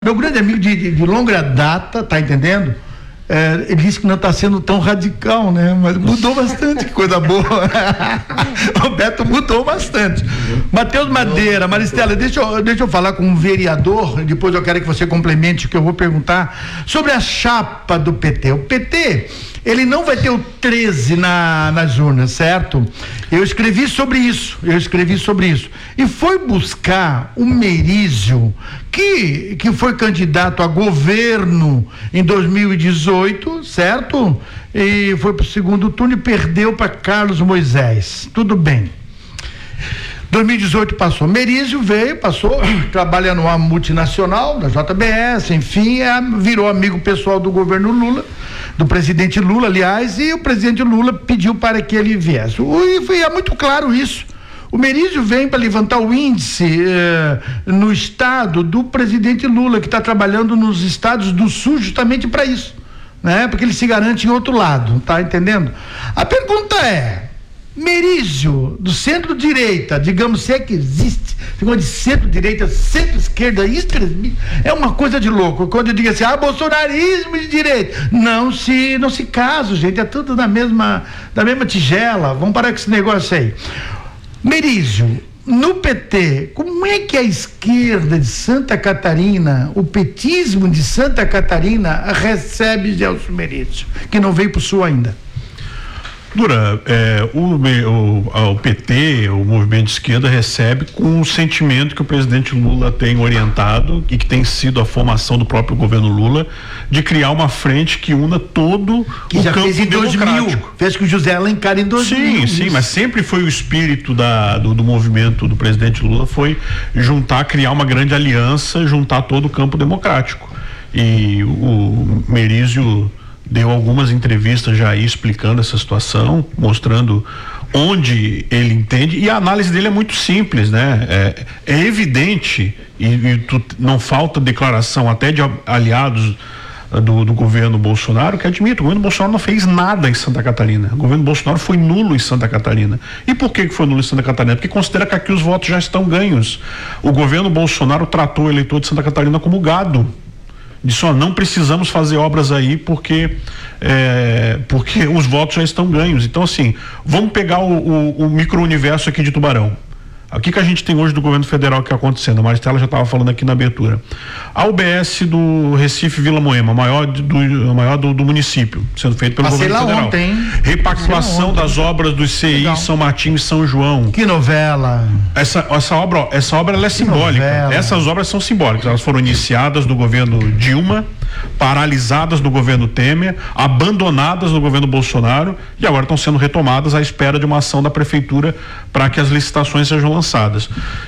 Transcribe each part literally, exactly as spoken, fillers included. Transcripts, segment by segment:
Meu grande amigo de, de, de longa data, tá entendendo? É, ele disse que não está sendo tão radical, né? Mas mudou bastante, que coisa boa. O Beto mudou bastante. Matheus Madeira, Maristela, deixa eu, deixa eu falar com um vereador, depois eu quero que você complemente o que eu vou perguntar sobre a chapa do P T. O P T, ele não vai ter o treze na, nas urnas, certo? Eu escrevi sobre isso, eu escrevi sobre isso. E foi buscar o Merizio, que, que foi candidato a governo em dois mil e dezoito, certo? E foi para o segundo turno e perdeu para Carlos Moisés. Tudo bem. dois mil e dezoito passou. Merizio veio, passou, trabalha numa multinacional, da J B S, enfim, é, virou amigo pessoal do governo Lula, do presidente Lula, aliás, e o presidente Lula pediu para que ele viesse. E foi, é muito claro isso. O Merizio vem para levantar o índice eh, no estado do presidente Lula, que está trabalhando nos estados do sul justamente para isso, né? Porque ele se garante em outro lado, tá entendendo? A pergunta é: Merizio, do centro-direita, digamos, se é que existe, ficou de centro-direita, centro-esquerda, é uma coisa de louco. Quando eu digo assim, ah, bolsonarismo de direita, não se, não se casa, gente, é tudo da mesma, da mesma tigela. Vamos parar com esse negócio aí. Merizio, no P T, como é que a esquerda de Santa Catarina, o petismo de Santa Catarina, recebe Gelson Merizio, que não veio para o sul ainda? Dura, é, o, o, o P T, o movimento de esquerda, recebe com o sentimento que o presidente Lula tem orientado e que tem sido a formação do próprio governo Lula, de criar uma frente que una todo que o já campo fez em dois mil, fez com o José Alencar em dois mil. Sim, sim, mas sempre foi o espírito da, do, do movimento do presidente Lula, foi juntar, criar uma grande aliança, juntar todo o campo democrático. E o Merizio deu algumas entrevistas já aí explicando essa situação, mostrando onde ele entende, e a análise dele é muito simples, né? É, é evidente, e, e tu, não falta declaração até de aliados do, do governo Bolsonaro, que admito, o governo Bolsonaro não fez nada em Santa Catarina, o governo Bolsonaro foi nulo em Santa Catarina. E por que que foi nulo em Santa Catarina? Porque considera que aqui os votos já estão ganhos. O governo Bolsonaro tratou o eleitor de Santa Catarina como gado. Disse, ó, não precisamos fazer obras aí porque é, porque os votos já estão ganhos. Então, assim, vamos pegar o, o, o micro-universo aqui de Tubarão. O que que a gente tem hoje do governo federal que está acontecendo? A Maristela já estava falando aqui na abertura. A U B S do Recife Vila Moema, maior do, maior do, do município, sendo feito pelo Passei governo federal. Ontem, Repactuação das obras dos C I, Legal. São Martinho e São João. Que novela! Essa, essa obra, ó, essa obra ela é que simbólica. Novela. Essas obras são simbólicas. Elas foram iniciadas no governo Dilma, paralisadas no governo Temer, abandonadas no governo Bolsonaro e agora estão sendo retomadas à espera de uma ação da prefeitura para que as licitações sejam lançadas.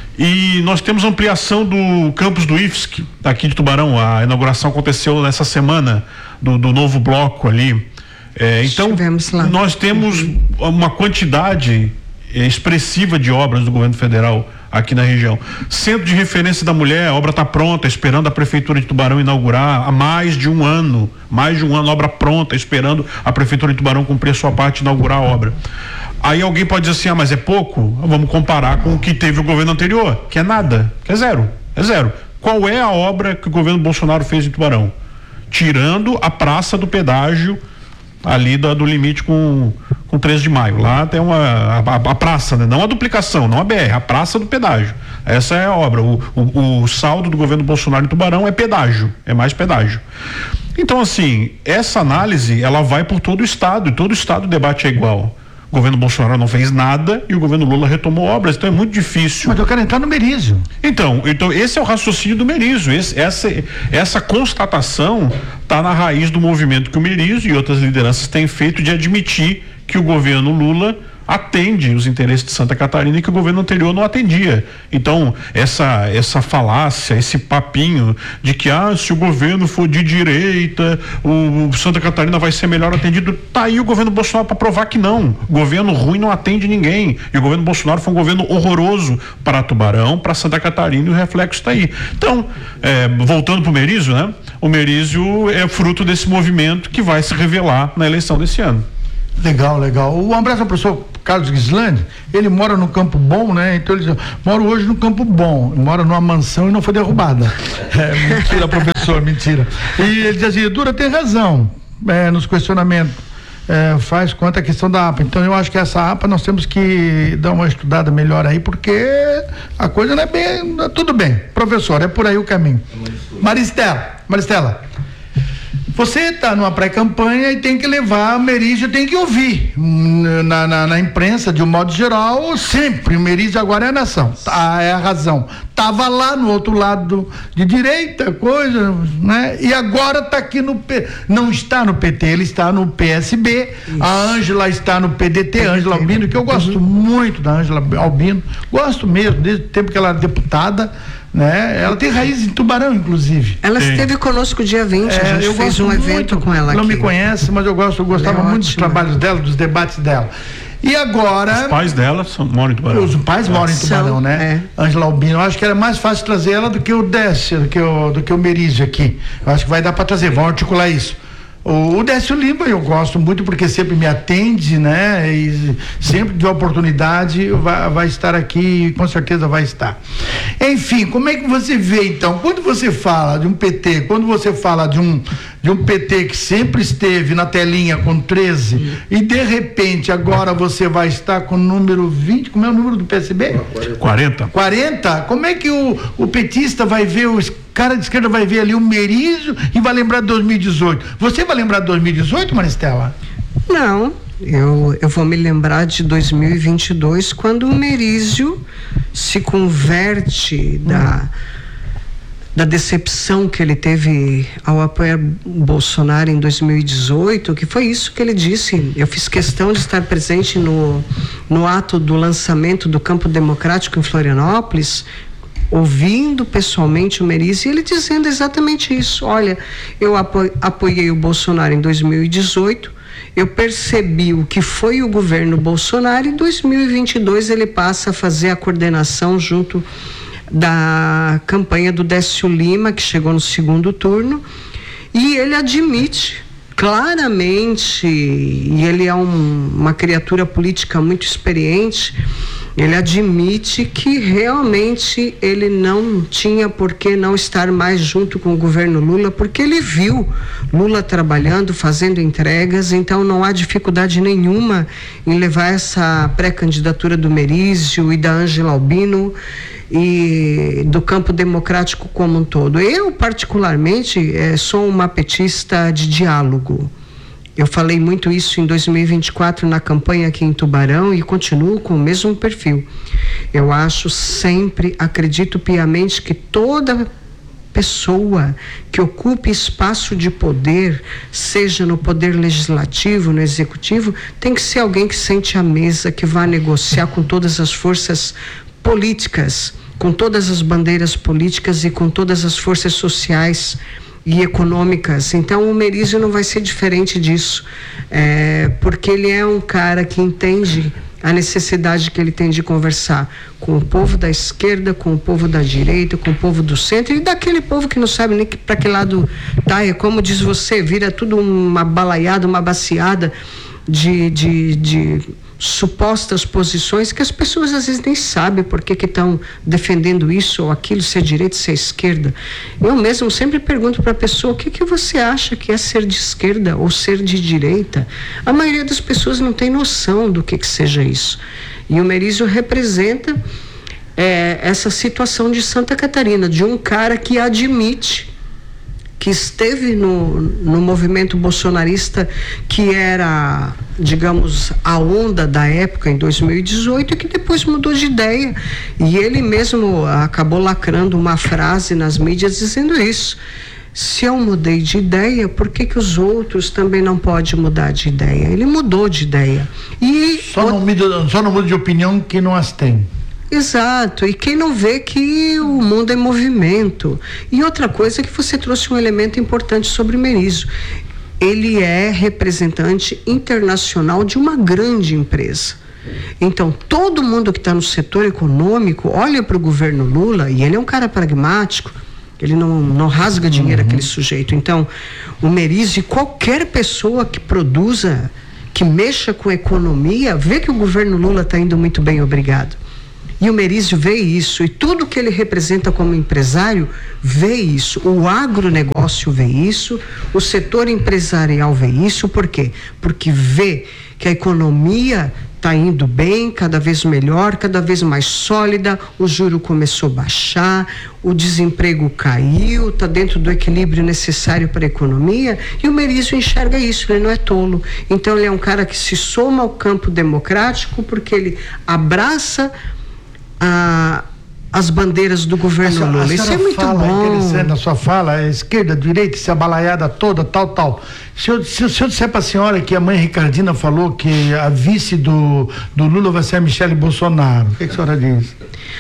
E nós temos ampliação do campus do I F S C, aqui de Tubarão. A inauguração aconteceu nessa semana do, do novo bloco ali. É, então, nós temos uma quantidade expressiva de obras do governo federal aqui na região. Centro de Referência da Mulher, a obra está pronta, esperando a Prefeitura de Tubarão inaugurar há mais de um ano, mais de um ano, obra pronta, esperando a Prefeitura de Tubarão cumprir a sua parte e inaugurar a obra. Aí alguém pode dizer assim, ah, mas é pouco? Vamos comparar com o que teve o governo anterior, que é nada, que é zero, é zero. Qual é a obra que o governo Bolsonaro fez em Tubarão? Tirando a Praça do Pedágio, ali do, do limite com, com treze de maio. Lá tem uma, a, a praça, né? Não a duplicação, não a B R, a Praça do Pedágio. Essa é a obra. O, o, o saldo do governo Bolsonaro em Tubarão é pedágio, é mais pedágio. Então, assim, essa análise, ela vai por todo o estado, e todo o estado o debate é igual. O governo Bolsonaro não fez nada e o governo Lula retomou obras, então é muito difícil. Mas eu quero entrar no Merizio. Então, então esse é o raciocínio do Merizio. Esse, essa, essa constatação está na raiz do movimento que o Merizio e outras lideranças têm feito de admitir que o governo Lula atende os interesses de Santa Catarina e que o governo anterior não atendia. Então, essa essa falácia, esse papinho de que ah, se o governo for de direita, o, o Santa Catarina vai ser melhor atendido, tá aí o governo Bolsonaro para provar que não. O governo ruim não atende ninguém. E o governo Bolsonaro foi um governo horroroso para Tubarão, para Santa Catarina, e o reflexo está aí. Então, é, voltando para o Merizio, né? O Merizio é fruto desse movimento que vai se revelar na eleição desse ano. Legal, legal. Um abraço, professor Carlos Ghislandi, ele mora no Campo Bom, né? Então ele diz, moro hoje no Campo Bom, mora numa mansão e não foi derrubada. É, mentira, professor, mentira. E ele diz assim, Dura tem razão, é, nos questionamentos. É, faz quanto à questão da A P A. Então eu acho que essa A P A nós temos que dar uma estudada melhor aí, porque a coisa não é bem, não é tudo bem. Professor, é por aí o caminho. Maristela, Maristela, você está numa pré-campanha e tem que levar, o Merizio tem que ouvir na, na, na imprensa, de um modo geral, sempre, o Merizio agora é a nação, tá, é a razão, estava lá no outro lado de direita, coisa, né? E agora está aqui no, P, não está no P T, ele está no P S B, isso. A Ângela está no P D T, Ângela Albino, que eu gosto muito da Ângela Albino, gosto mesmo, desde o tempo que ela era deputada, né? Ela tem raiz em Tubarão, inclusive. Ela Sim. esteve conosco dia vinte, é, a gente fez um muito, evento com ela não aqui. Não me conhece, mas eu gosto, eu gostava é muito ótimo. Dos trabalhos dela, dos debates dela. E agora... Os pais dela são, moram em Tubarão. Os pais moram em Tubarão, são, né? É. Ângela Albino, eu acho que era mais fácil trazer ela do que o Décio, do que o, do que o Merizio aqui. Eu acho que vai dar para trazer, vão articular isso. O, o Décio Lima eu gosto muito porque sempre me atende, né? E sempre de oportunidade vai, vai estar aqui e com certeza vai estar. Enfim, como é que você vê então, quando você fala de um P T, quando você fala de um, de um P T que sempre esteve na telinha com treze hum. e de repente agora você vai estar com o número vinte, como é o número do P S B? quarenta. quarenta? Como é que o, o petista vai ver os cara de esquerda vai ver ali o Merizio e vai lembrar de dois mil e dezoito. Você vai lembrar de dois mil e dezoito, Maristela? Não, eu, eu vou me lembrar de dois mil e vinte e dois, quando o Merizio se converte hum. da, da decepção que ele teve ao apoiar Bolsonaro em dois mil e dezoito, que foi isso que ele disse. Eu fiz questão de estar presente no, no ato do lançamento do Campo Democrático em Florianópolis, ouvindo pessoalmente o Merizio, ele dizendo exatamente isso. Olha, eu apo- apoiei o Bolsonaro em dois mil e dezoito, eu percebi o que foi o governo Bolsonaro, e em dois mil e vinte e dois ele passa a fazer a coordenação junto da campanha do Décio Lima, que chegou no segundo turno, e ele admite claramente, e ele é um, uma criatura política muito experiente, ele admite que realmente ele não tinha por que não estar mais junto com o governo Lula, porque ele viu Lula trabalhando, fazendo entregas, então não há dificuldade nenhuma em levar essa pré-candidatura do Merizio e da Ângela Albino e do campo democrático como um todo. Eu, particularmente, eh, sou uma petista de diálogo. Eu falei muito isso em dois mil e vinte e quatro na campanha aqui em Tubarão e continuo com o mesmo perfil. Eu acho sempre, acredito piamente que toda pessoa que ocupe espaço de poder, seja no poder legislativo, no executivo, tem que ser alguém que sente à mesa, que vá negociar com todas as forças políticas, com todas as bandeiras políticas e com todas as forças sociais e econômicas. Então o Merizio não vai ser diferente disso, é, porque ele é um cara que entende a necessidade que ele tem de conversar com o povo da esquerda, com o povo da direita, com o povo do centro e daquele povo que não sabe nem para que lado tá. É como diz você, vira tudo uma balaiada, uma baciada de, de, de supostas posições que as pessoas às vezes nem sabem por que que estão defendendo isso ou aquilo, se é direita, se é esquerda. Eu mesmo sempre pergunto para a pessoa, o que que você acha que é ser de esquerda ou ser de direita? A maioria das pessoas não tem noção do que que seja isso. E o Merizio representa é, essa situação de Santa Catarina, de um cara que admite que esteve no, no movimento bolsonarista, que era, digamos, a onda da época em dois mil e dezoito, e que depois mudou de ideia. E ele mesmo acabou lacrando uma frase nas mídias dizendo isso. Se eu mudei de ideia, por que que os outros também não podem mudar de ideia? Ele mudou de ideia. E só, não muda, só não muda de opinião quem não as tem. Exato, e quem não vê que o mundo é movimento. E outra coisa é que você trouxe um elemento importante sobre o Merizio. Ele é representante internacional de uma grande empresa. Então, todo mundo que está no setor econômico olha para o governo Lula, e ele é um cara pragmático, ele não, não rasga dinheiro, uhum. aquele sujeito. Então, o Merizio, qualquer pessoa que produza que mexa com a economia, vê que o governo Lula está indo muito bem, obrigado. E o Merizio vê isso, e tudo que ele representa como empresário vê isso. O agronegócio vê isso, o setor empresarial vê isso. Por quê? Porque vê que a economia está indo bem, cada vez melhor, cada vez mais sólida, o juro começou a baixar, o desemprego caiu, está dentro do equilíbrio necessário para a economia, e o Merizio enxerga isso, ele não é tolo. Então ele é um cara que se soma ao campo democrático, porque ele abraça a, as bandeiras do governo senhora, Lula. Isso é muito fala, bom. Interessante na sua fala, a esquerda, a direita, essa balaiada toda, tal, tal. Se eu, se, se eu disser para a senhora que a mãe Ricardina falou que a vice do, do Lula vai ser a Michele Bolsonaro, o que, que a senhora diz?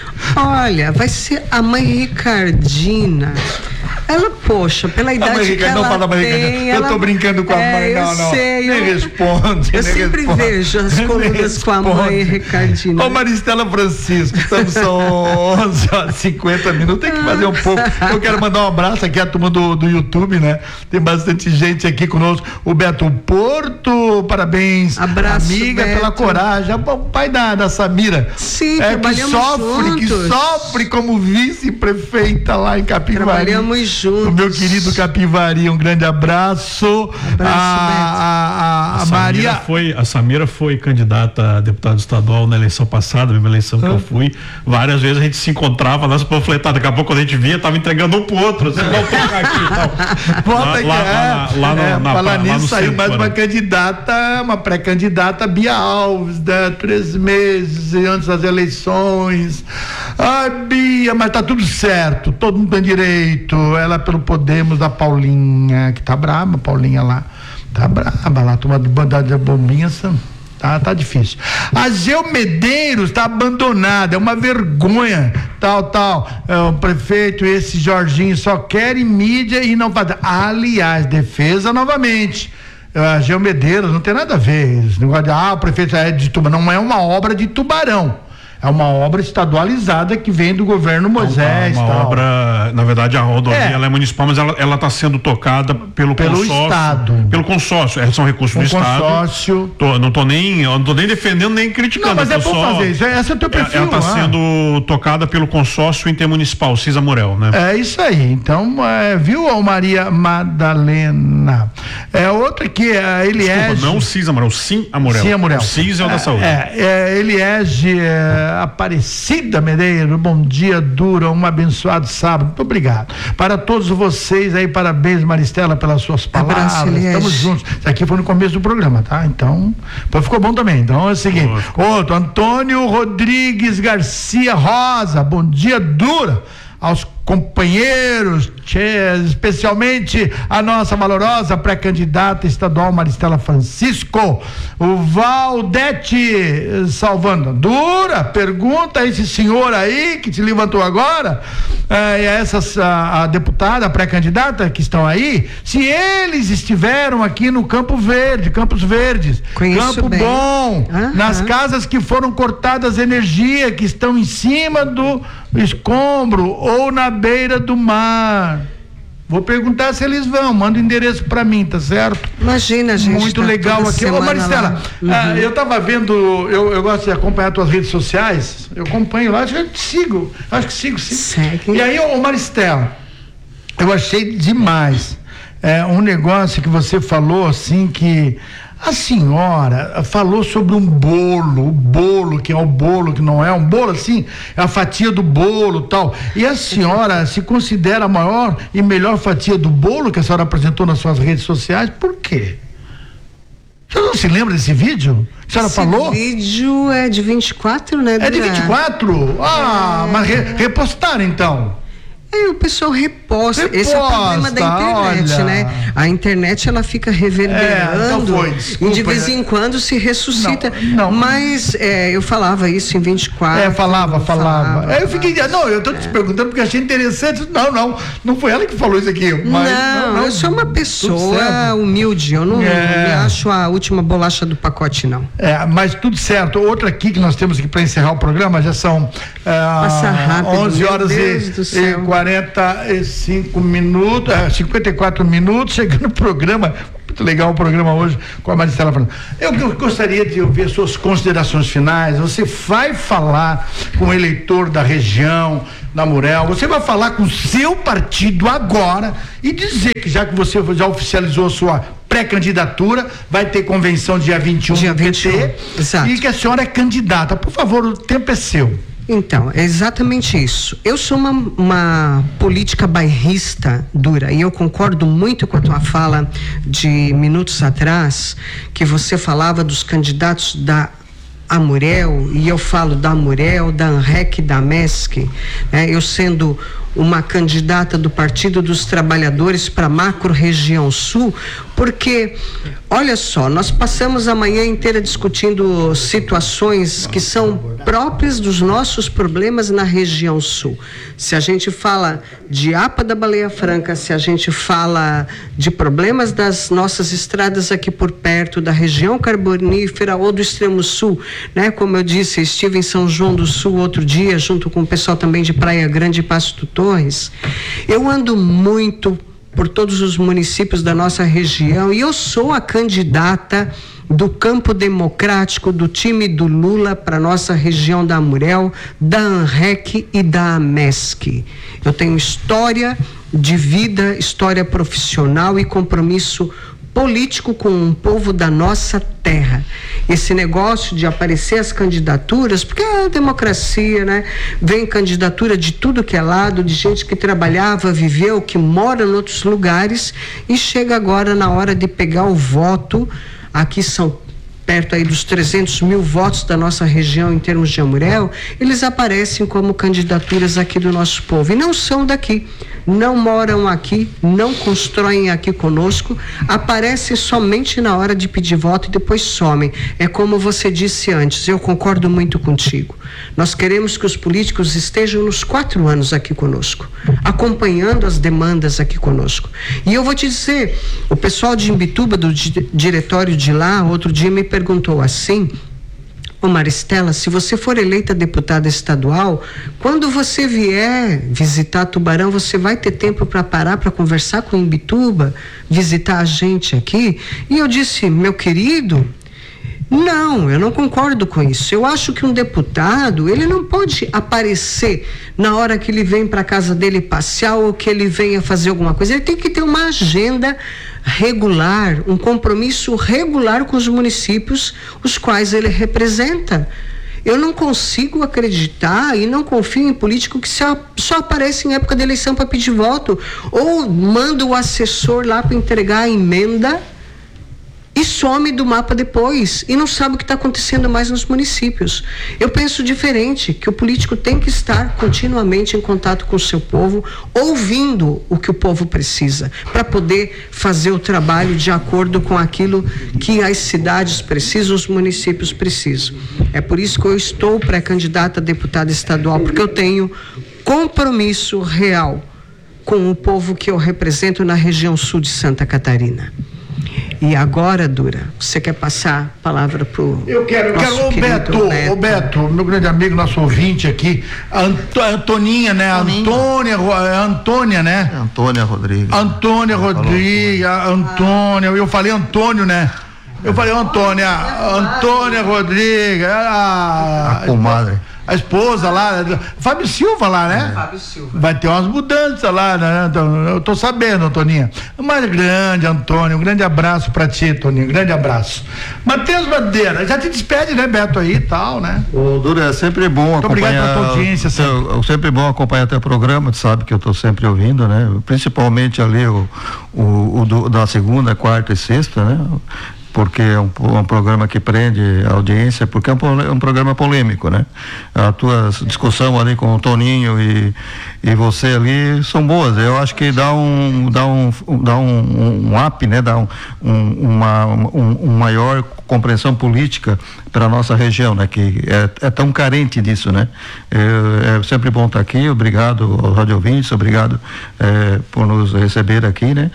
Olha, vai ser a mãe Ricardina. Ela, poxa, pela idade mãe que Ricardina, ela não fala mãe tem... Ricardina. Ela... Eu tô brincando com a é, mãe, não, eu não. Sei, nem eu... responde. Eu nem sempre responde. vejo as colunas com a mãe Ricardina. Ô Maristela Francisco, estamos são onze horas e cinquenta minutos, tem que fazer um pouco. Eu quero mandar um abraço aqui à turma do, do YouTube, né? Tem bastante gente aqui conosco. O Beto Porto, parabéns. Abraço, amiga, Beto. pela coragem. O pai da, da Samira. Sim, é, que trabalhamos sofre, juntos. que sofre como vice-prefeita lá em Capivari. Trabalhamos juntos. O meu querido Capivari, um grande abraço. Abraço, a, a, a, a Maria. Foi, a Samira foi candidata a deputada estadual na eleição passada, a mesma eleição que ah. eu fui. Várias vezes a gente se encontrava nas panfletadas. Daqui a pouco quando a gente via, tava entregando um pro outro. Assim, vamos tocar aqui e tal. Bota lá, aqui, lá, é, lá, lá, é, no, na, falar lá nisso, no saiu centro, mais uma né? candidata, uma pré-candidata, Bia Alves, né? Três meses antes das eleições. Ai, Bia, mas tá tudo certo, todo mundo tem direito. Ela pelo Podemos, da Paulinha, que tá braba, Paulinha lá, tá braba lá, turma de bandada de bombinha, tá, tá difícil. A Geu Medeiros tá abandonada, é uma vergonha, tal, tal. É, o prefeito, esse Jorginho, só querem mídia e não faz. Aliás, defesa novamente. A Geu Medeiros não tem nada a ver. Esse negócio de, ah, o prefeito é de Tubarão, não é uma obra de Tubarão. É uma obra estadualizada que vem do governo Moisés. Uma, uma tal. obra, na verdade, a rodovia É. ela é municipal, mas ela está sendo tocada pelo, Pelo consórcio. Estado. Pelo consórcio. É, são recursos Um do Estado. consórcio. Tô, não tô nem, eu não tô nem defendendo nem criticando. Não, mas eu é tô bom só- fazer isso. Esse é o teu perfil. Ela está ah. sendo tocada pelo consórcio intermunicipal, Cisa Murel, né? É isso aí. Então, é, viu, ô Maria Madalena? É outra que é a Eliege. Desculpa, não Cisa Murel, Sim Amorel. Sim, Amorel. O Cis é o da saúde. É, é Eliege é, Aparecida Medeiros, bom dia, Dura, um abençoado sábado. Muito obrigado. Para todos vocês aí, parabéns, Maristela, pelas suas palavras. Abraço, Eliege. Estamos juntos. Isso aqui foi no começo do programa, tá? Então, pô, ficou bom também. Então é o seguinte: outro, Antônio Rodrigues Garcia Rosa, bom dia, Dura. Aos companheiros, tchê, especialmente a nossa valorosa pré-candidata estadual Maristela Francisco, o Valdete salvando. Dura, pergunta a esse senhor aí que se levantou agora, eh, e a essas a, a deputada, a pré-candidata que estão aí, se eles estiveram aqui no Campo Verde, Campos Verdes, Conheço Campo bem. Bom, Aham. nas casas que foram cortadas energia, que estão em cima do escombro ou na beira do mar. Vou perguntar se eles vão, manda o endereço para mim, tá certo? Imagina, gente. Muito tá legal toda aqui. Ô semana Maristela, lá. ah, Uhum. eu tava vendo, eu, eu gosto de acompanhar tuas redes sociais, eu acompanho lá, eu te sigo, acho que sigo, sigo. Segue. E aí, ô Maristela, eu achei demais é, um negócio que você falou assim que a senhora falou sobre um bolo, o bolo que é o bolo que não é um bolo assim, é a fatia do bolo tal, e a senhora se considera a maior e melhor fatia do bolo que a senhora apresentou nas suas redes sociais, por quê? Você não se lembra desse vídeo? A senhora Esse falou? vídeo é de vinte e quatro, né? É de Dura? vinte e quatro? Ah, mas re, repostaram então. É, o pessoal reposta. Esse é o problema da Reposta, internet, olha. né? A internet, ela fica É, reverberando então foi, e desculpa, de vez né? em quando se ressuscita. Não, não. Mas é, eu falava isso em vinte e quatro. É, falava, falava. falava Aí eu fiquei, não, eu tô te perguntando porque achei interessante. Não, não, não foi ela que falou isso aqui. Mas, não, eu sou uma tudo pessoa certo. humilde. Eu não, É. não me acho a última bolacha do pacote, não. É, mas tudo certo. Outra aqui que nós temos aqui para encerrar o programa, já são Passa ah, rápido, onze meu horas Deus do e, céu. e quarenta e cinco minutos, ah, cinquenta e quatro minutos, chegando no programa. Muito legal o programa hoje com a Maristela falando. Eu, eu gostaria de ouvir suas considerações finais. Você vai falar com o eleitor da região, da Murel, você vai falar com o seu partido agora e dizer que já que você já oficializou a sua pré-candidatura, vai ter convenção dia vinte e um dia do P T, exato. E que a senhora é candidata. Por favor, o tempo é seu. Então, é exatamente isso. Eu sou uma, uma política bairrista dura e eu concordo muito com a tua fala de minutos atrás, que você falava dos candidatos da Amurel, e eu falo da Amurel, da ANREC, da MESC, né? Eu sendo uma candidata do Partido dos Trabalhadores para a macro-região sul, porque, olha só, nós passamos a manhã inteira discutindo situações que são próprias dos nossos problemas na região sul. Se a gente fala de A P A da Baleia Franca, se a gente fala de problemas das nossas estradas aqui por perto, da região carbonífera ou do extremo sul, né? Como eu disse, estive em São João do Sul outro dia, junto com o pessoal também de Praia Grande e Passo do Torres. Eu ando muito por todos os municípios da nossa região e eu sou a candidata do campo democrático do time do Lula para nossa região da Amurel, da ANREC e da AMESC. Eu tenho história de vida, história profissional e compromisso político com o povo da nossa terra. Esse negócio de aparecer as candidaturas, porque é a democracia, né? Vem candidatura de tudo que é lado, de gente que trabalhava, viveu, que mora em outros lugares e chega agora na hora de pegar o voto. Aqui são perto aí dos trezentos mil votos da nossa região em termos de Amurel, eles aparecem como candidaturas aqui do nosso povo e não são daqui, não moram aqui, não constroem aqui conosco, aparecem somente na hora de pedir voto e depois somem. É como você disse antes, eu concordo muito contigo. Nós queremos que os políticos estejam nos quatro anos aqui conosco, acompanhando as demandas aqui conosco. E eu vou te dizer, o pessoal de Imbituba, do di- diretório de lá, outro dia me perguntou assim: ô Maristela, se você for eleita deputada estadual, quando você vier visitar Tubarão, você vai ter tempo para parar para conversar com Imbituba, visitar a gente aqui? E eu disse, meu querido, não, eu não concordo com isso. Eu acho que um deputado, ele não pode aparecer na hora que ele vem para a casa dele passear ou que ele venha fazer alguma coisa. Ele tem que ter uma agenda regular, um compromisso regular com os municípios os quais ele representa. Eu não consigo acreditar e não confio em político que só, só aparece em época de eleição para pedir voto ou manda o assessor lá para entregar a emenda e some do mapa depois e não sabe o que está acontecendo mais nos municípios. Eu penso diferente, que o político tem que estar continuamente em contato com o seu povo, ouvindo o que o povo precisa, para poder fazer o trabalho de acordo com aquilo que as cidades precisam, os municípios precisam. É por isso que eu estou pré-candidata a deputada estadual, porque eu tenho compromisso real com o povo que eu represento na região sul de Santa Catarina. E agora, Dura, você quer passar a palavra para o Eu quero, eu quero, ô Beto, Beto, ô Beto, meu grande amigo, nosso ouvinte aqui, a Ant- a Antoninha, né? Antônia, Antônia, né? Antônia Rodrigues. Antônia Rodrigues, a Antônia, eu falei Antônio, né? Eu falei Antônia, Antônia Rodrigues, a, A comadre. a esposa lá, Fábio Silva lá, né? Fábio Silva. Vai ter umas mudanças lá, né? Eu tô sabendo, Antoninha. Mas grande, Antônio, um grande abraço pra ti, Antoninho, um grande abraço. Matheus Bandeira, já te despede, né, Beto, aí e tal, né? Ô, Dura, é sempre bom Muito acompanhar. obrigado pela tua audiência, sempre. Eu, eu sempre bom acompanhar teu programa, tu sabe que eu tô sempre ouvindo, né? Principalmente ali o, o, o do, da segunda, quarta e sexta, né? Porque é um, um programa que prende a audiência, porque é um, é um programa polêmico, né? A tua discussão ali com o Toninho e, e você ali são boas. Eu acho que dá um, dá um, dá um, um up, né? Dá um, um, uma um, um maior compreensão política para a nossa região, né? Que é, é tão carente disso, né? É, é sempre bom estar aqui. Obrigado aos rádio ouvintes, obrigado é, por nos receber aqui, né?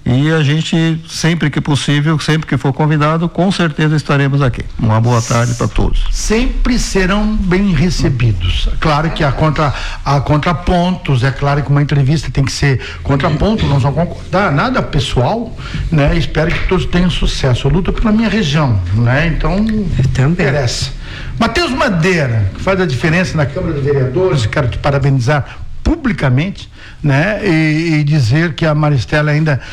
E a gente, sempre que possível, sempre que for convidado, com certeza estaremos aqui. Uma boa tarde para todos. Sempre serão bem recebidos. Claro que há, contra, há contrapontos, é claro que uma entrevista tem que ser contraponto, não só concordar, nada pessoal, né? Espero que todos tenham sucesso. Eu luto pela minha região, né? Então, também interessa. Matheus Madeira, que faz a diferença na Câmara de Vereadores, quero te parabenizar publicamente, né? E, e dizer que a Maristela ainda